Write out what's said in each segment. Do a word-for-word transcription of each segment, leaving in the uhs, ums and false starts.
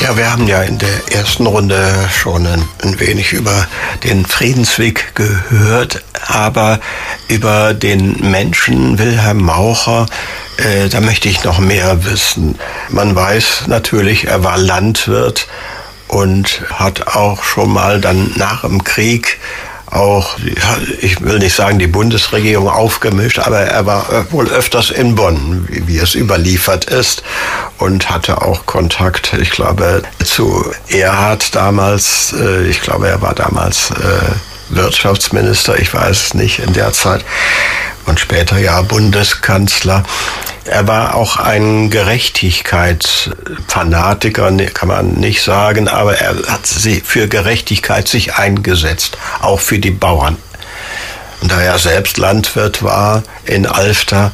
Ja, wir haben ja in der ersten Runde schon ein, ein wenig über den Friedensweg gehört, aber über den Menschen Wilhelm Maucher, äh, da möchte ich noch mehr wissen. Man weiß natürlich, er war Landwirt und hat auch schon mal dann nach dem Krieg auch, ich will nicht sagen, die Bundesregierung aufgemischt, aber er war wohl öfters in Bonn, wie, wie es überliefert ist, und hatte auch Kontakt, ich glaube, zu Erhard damals. Ich glaube, er war damals äh, Wirtschaftsminister, ich weiß es nicht, in der Zeit, und später ja Bundeskanzler. Er war auch ein Gerechtigkeitsfanatiker, kann man nicht sagen, aber er hat sich für Gerechtigkeit sich eingesetzt, auch für die Bauern. Und da er selbst Landwirt war in Alfter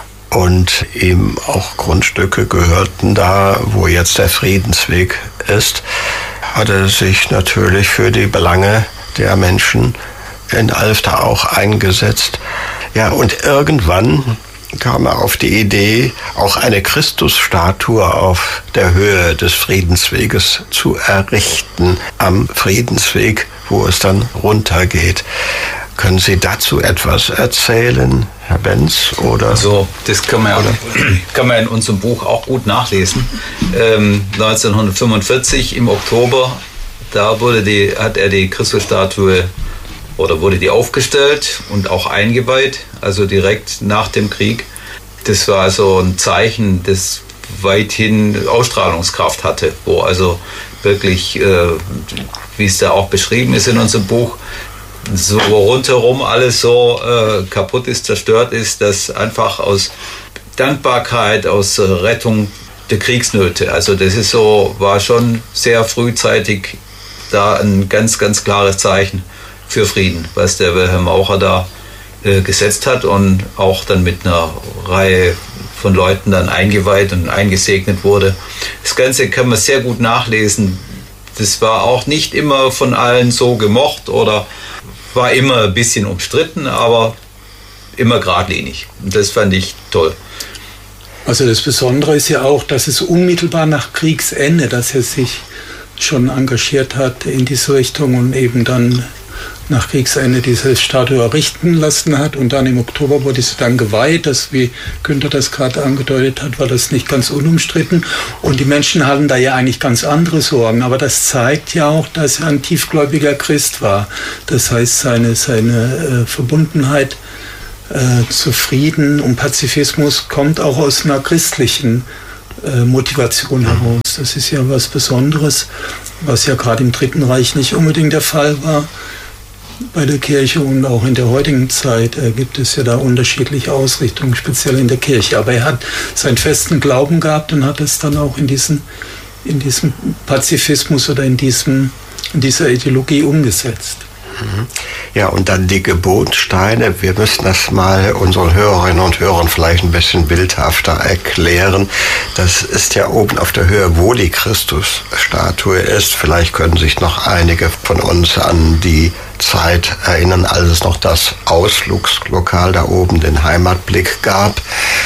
und ihm auch Grundstücke gehörten da, wo jetzt der Friedensweg ist, hat er sich natürlich für die Belange der Menschen in Alfter auch eingesetzt. Ja, und irgendwann kam er auf die Idee, auch eine Christusstatue auf der Höhe des Friedensweges zu errichten, am Friedensweg, wo es dann runtergeht. Können Sie dazu etwas erzählen, Herr Benz? Oder? So, das kann man, ja, kann man in unserem Buch auch gut nachlesen. Ähm, neunzehnhundertfünfundvierzig im Oktober, da wurde die, hat er die Christusstatue oder wurde die aufgestellt und auch eingeweiht, also direkt nach dem Krieg. Das war also ein Zeichen, das weithin Ausstrahlungskraft hatte, wo also wirklich, äh, wie es da auch beschrieben ist in unserem Buch, so rundherum alles so äh, kaputt ist, zerstört ist, dass einfach aus Dankbarkeit, aus Rettung der Kriegsnöte, also das ist so, war schon sehr frühzeitig da ein ganz, ganz klares Zeichen für Frieden, was der Wilhelm Maucher da äh, gesetzt hat und auch dann mit einer Reihe von Leuten dann eingeweiht und eingesegnet wurde. Das Ganze kann man sehr gut nachlesen. Das war auch nicht immer von allen so gemocht oder war immer ein bisschen umstritten, aber immer geradlinig. Und das fand ich toll. Also das Besondere ist ja auch, dass es unmittelbar nach Kriegsende, dass er sich schon engagiert hat in diese Richtung und eben dann nach Kriegsende diese Statue errichten lassen hat, und dann im Oktober wurde sie dann geweiht. Das, wie Günther das gerade angedeutet hat, war das nicht ganz unumstritten, und die Menschen hatten da ja eigentlich ganz andere Sorgen, aber das zeigt ja auch, dass er ein tiefgläubiger Christ war. Das heißt, seine, seine äh, Verbundenheit äh, zu Frieden und Pazifismus kommt auch aus einer christlichen äh, Motivation heraus. Das ist ja was Besonderes, was ja gerade im Dritten Reich nicht unbedingt der Fall war. Bei der Kirche und auch in der heutigen Zeit äh, gibt es ja da unterschiedliche Ausrichtungen, speziell in der Kirche. Aber er hat seinen festen Glauben gehabt und hat es dann auch in, diesen, in diesem Pazifismus oder in, diesem, in dieser Ideologie umgesetzt. Ja, und dann die Gebotssteine. Wir müssen das mal unseren Hörerinnen und Hörern vielleicht ein bisschen bildhafter erklären. Das ist ja oben auf der Höhe, wo die Christusstatue ist. Vielleicht können sich noch einige von uns an die Zeit erinnern, als es noch das Ausflugslokal da oben, den Heimatblick, gab.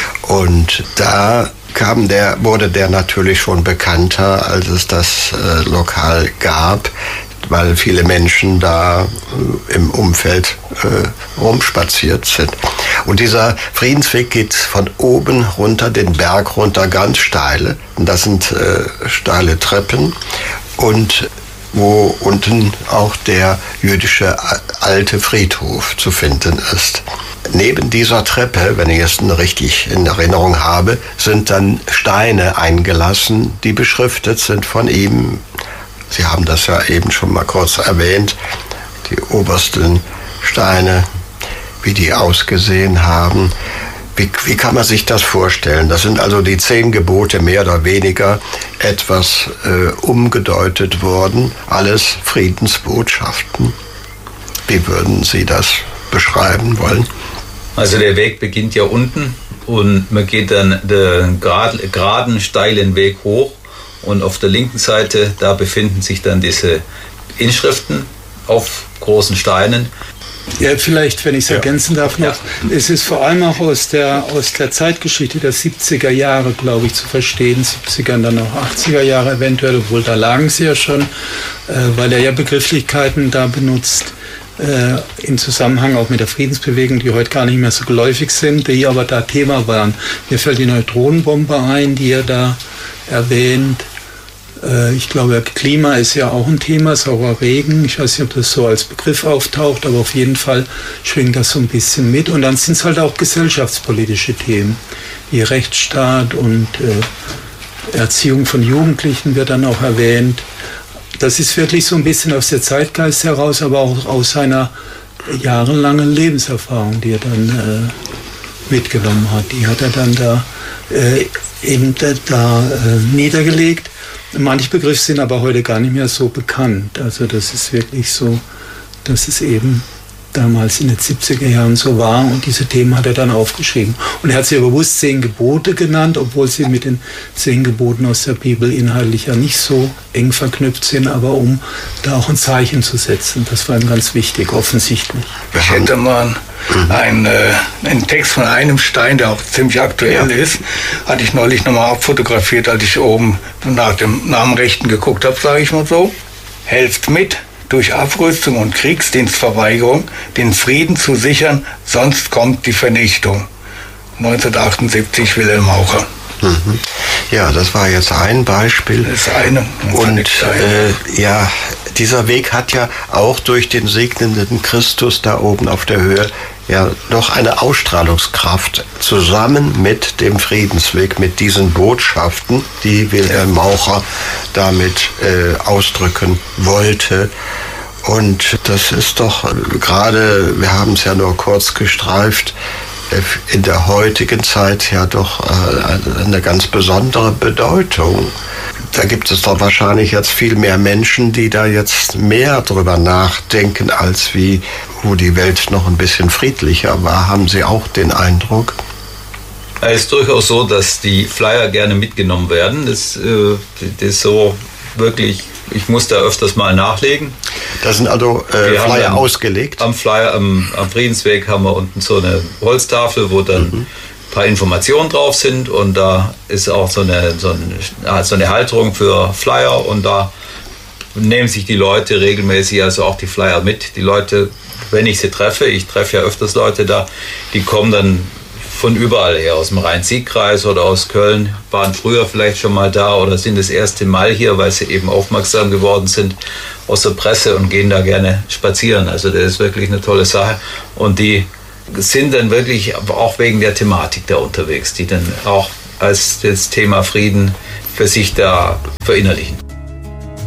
Und da kam der, wurde der natürlich schon bekannter, als es das äh, Lokal gab, weil viele Menschen da äh, im Umfeld äh, rumspaziert sind. Und dieser Friedensweg geht von oben runter, den Berg runter, ganz steile. Und das sind äh, steile Treppen, und wo unten auch der jüdische alte Friedhof zu finden ist. Neben dieser Treppe, wenn ich es richtig in Erinnerung habe, sind dann Steine eingelassen, die beschriftet sind von ihm. Sie haben das ja eben schon mal kurz erwähnt, die obersten Steine, wie die ausgesehen haben. Wie, wie kann man sich das vorstellen? Das sind also die zehn Gebote mehr oder weniger etwas äh, umgedeutet worden. Alles Friedensbotschaften. Wie würden Sie das beschreiben wollen? Also der Weg beginnt ja unten und man geht dann den grad, geraden, steilen Weg hoch. Und auf der linken Seite, da befinden sich dann diese Inschriften auf großen Steinen. Ja, vielleicht, wenn ich es ja. ergänzen darf noch, ja. es ist vor allem auch aus der, aus der Zeitgeschichte der siebziger Jahre, glaube ich, zu verstehen, siebziger und dann auch achtziger Jahre eventuell, obwohl da lagen sie ja schon, äh, weil er ja Begrifflichkeiten da benutzt, äh, im Zusammenhang auch mit der Friedensbewegung, die heute gar nicht mehr so geläufig sind, die aber da Thema waren. Mir fällt die Neutronenbombe ein, die er da erwähnt. Ich glaube, Klima ist ja auch ein Thema, saurer Regen. Ich weiß nicht, ob das so als Begriff auftaucht, aber auf jeden Fall schwingt das so ein bisschen mit. Und dann sind es halt auch gesellschaftspolitische Themen, wie Rechtsstaat und äh, Erziehung von Jugendlichen wird dann auch erwähnt. Das ist wirklich so ein bisschen aus der Zeitgeist heraus, aber auch aus seiner jahrelangen Lebenserfahrung, die er dann äh, mitgenommen hat. Die hat er dann da äh, eben da, da äh, niedergelegt. Manche Begriffe sind aber heute gar nicht mehr so bekannt. Also das ist wirklich so, dass es eben damals in den siebziger Jahren so war und diese Themen hat er dann aufgeschrieben. Und er hat sie ja bewusst zehn Gebote genannt, obwohl sie mit den zehn Geboten aus der Bibel inhaltlich ja nicht so eng verknüpft sind, aber um da auch ein Zeichen zu setzen. Das war ihm ganz wichtig, offensichtlich. Ich hätte mal einen, äh, einen Text von einem Stein, der auch ziemlich aktuell ja. ist, hatte ich neulich nochmal abfotografiert, als ich oben nach dem, nach dem Rechten geguckt habe, sage ich mal so. Helft mit, durch Abrüstung und Kriegsdienstverweigerung den Frieden zu sichern, sonst kommt die Vernichtung. neunzehnhundertachtundsiebzig Wilhelm Maucher. Mhm. Ja, das war jetzt ein Beispiel. Das ist eine. Und äh, ja, dieser Weg hat ja auch durch den segnenden Christus da oben auf der Höhe ja doch eine Ausstrahlungskraft zusammen mit dem Friedensweg, mit diesen Botschaften, die Wilhelm Maucher damit äh, ausdrücken wollte. Und das ist doch gerade, wir haben es ja nur kurz gestreift, in der heutigen Zeit ja doch äh, eine ganz besondere Bedeutung. Da gibt es doch wahrscheinlich jetzt viel mehr Menschen, die da jetzt mehr drüber nachdenken, als wie, wo die Welt noch ein bisschen friedlicher war. Haben Sie auch den Eindruck? Es ist durchaus so, dass die Flyer gerne mitgenommen werden. Das, äh, das ist so wirklich, ich muss da öfters mal nachlegen. Da sind also äh, Flyer am, ausgelegt? Am Flyer, am, am Friedensweg haben wir unten so eine Holztafel, wo dann mhm. ein paar Informationen drauf sind und da ist auch so eine, so eine, so eine Halterung für Flyer und da nehmen sich die Leute regelmäßig also auch die Flyer mit. Die Leute, wenn ich sie treffe, ich treffe ja öfters Leute da, die kommen dann von überall her, aus dem Rhein-Sieg-Kreis oder aus Köln, waren früher vielleicht schon mal da oder sind das erste Mal hier, weil sie eben aufmerksam geworden sind aus der Presse und gehen da gerne spazieren. Also das ist wirklich eine tolle Sache und die sind dann wirklich auch wegen der Thematik da unterwegs, die dann auch als das Thema Frieden für sich da verinnerlichen.